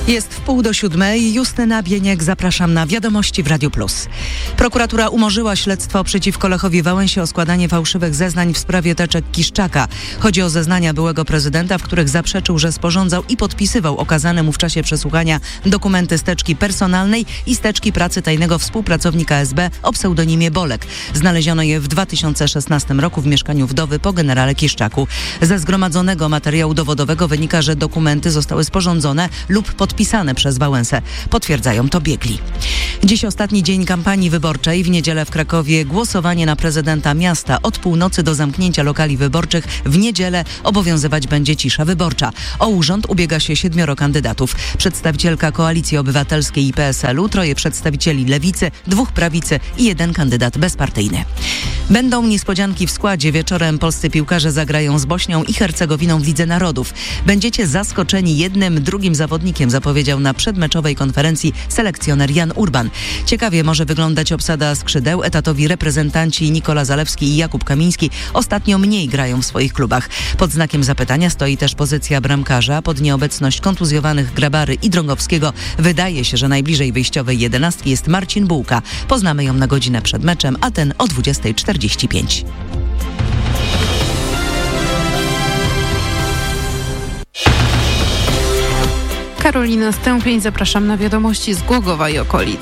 Jest 6:30. Justyna Bieniek, zapraszam na Wiadomości w Radiu Plus. Prokuratura umorzyła śledztwo przeciwko Lechowi Wałęsie o składanie fałszywych zeznań w sprawie teczek Kiszczaka. Chodzi o zeznania byłego prezydenta, w których zaprzeczył, że sporządzał i podpisywał okazane mu w czasie przesłuchania dokumenty z teczki personalnej i z teczki pracy tajnego współpracownika SB o pseudonimie Bolek. Znaleziono je w 2016 roku w mieszkaniu wdowy po generale Kiszczaku. Ze zgromadzonego materiału dowodowego wynika, że dokumenty zostały sporządzone lub podpisane przez Wałęsę. Potwierdzają to biegli. Dziś ostatni dzień kampanii wyborczej. W niedzielę w Krakowie głosowanie na prezydenta miasta. Od północy do zamknięcia lokali wyborczych w niedzielę obowiązywać będzie cisza wyborcza. O urząd ubiega się 7 kandydatów. Przedstawicielka Koalicji Obywatelskiej i PSL-u, 3 przedstawicieli Lewicy, 2 prawicy i 1 kandydat bezpartyjny. Będą niespodzianki w składzie. Wieczorem polscy piłkarze zagrają z Bośnią i Hercegowiną w Lidze Narodów. Będziecie zaskoczeni jednym, drugim zawodnikiem, zapowiedział na przedmeczowej konferencji selekcjoner Jan Urban. Ciekawie może wyglądać obsada skrzydeł. Etatowi reprezentanci Nikola Zalewski i Jakub Kamiński ostatnio mniej grają w swoich klubach. Pod znakiem zapytania stoi też pozycja bramkarza. Pod nieobecność kontuzjowanych Grabary i Drągowskiego wydaje się, że najbliżej wyjściowej 11 jest Marcin Bułka. Poznamy ją na godzinę przed meczem, a ten o 20:45. Karolina Stępień, zapraszam na Wiadomości z Głogowa i okolic.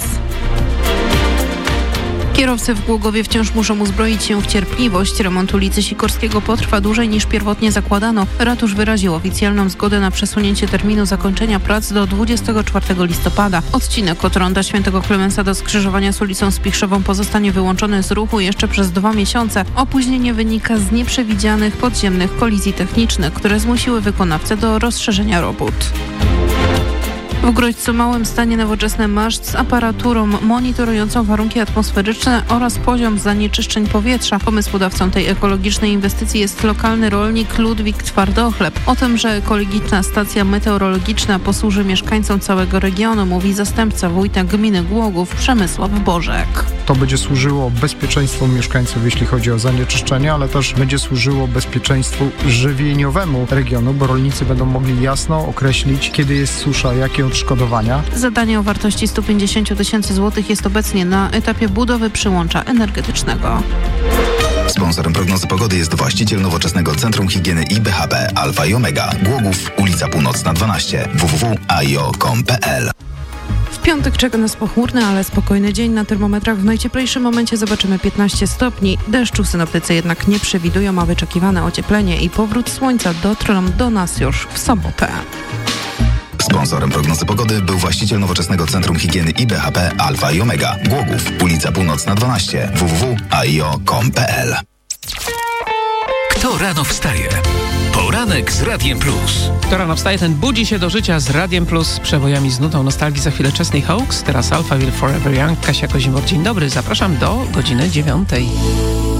Kierowcy w Głogowie wciąż muszą uzbroić się w cierpliwość. Remont ulicy Sikorskiego potrwa dłużej niż pierwotnie zakładano. Ratusz wyraził oficjalną zgodę na przesunięcie terminu zakończenia prac do 24 listopada. Odcinek od ronda Świętego Klemensa do skrzyżowania z ulicą Spichrzową pozostanie wyłączony z ruchu jeszcze przez 2 miesiące. Opóźnienie wynika z nieprzewidzianych podziemnych kolizji technicznych, które zmusiły wykonawcę do rozszerzenia robót. W Grodźcu Małym stanie nowoczesny maszt z aparaturą monitorującą warunki atmosferyczne oraz poziom zanieczyszczeń powietrza. Pomysłodawcą tej ekologicznej inwestycji jest lokalny rolnik Ludwik Twardochleb. O tym, że ekologiczna stacja meteorologiczna posłuży mieszkańcom całego regionu, mówi zastępca wójta gminy Głogów Przemysław Bożek. To będzie służyło bezpieczeństwu mieszkańców, jeśli chodzi o zanieczyszczenie, ale też będzie służyło bezpieczeństwu żywieniowemu regionu, bo rolnicy będą mogli jasno określić, kiedy jest susza, jakie odszkodowania. Zadanie o wartości 150 000 złotych jest obecnie na etapie budowy przyłącza energetycznego. Sponsorem prognozy pogody jest właściciel nowoczesnego Centrum Higieny IBHP Alfa i Omega. Głogów, ulica Północna 12, www.aio.com.pl. W piątek czeka nas pochmurny, ale spokojny dzień. Na termometrach w najcieplejszym momencie zobaczymy 15 stopni. Deszczu synoptycy jednak nie przewidują, a wyczekiwane ocieplenie i powrót słońca dotrą do nas już w sobotę. Sponsorem prognozy pogody był właściciel nowoczesnego Centrum Higieny IBHP Alfa i Omega. Głogów, ulica Północna 12, www.aio.com.pl. Kto rano wstaje? Poranek z Radiem Plus. Kto rano wstaje, ten budzi się do życia z Radiem Plus, przebojami z nutą nostalgii. Za chwilę Chesney Hawkes, teraz Alphaville Forever Young, Kasia Kozimok. Dzień dobry, zapraszam do godziny 9.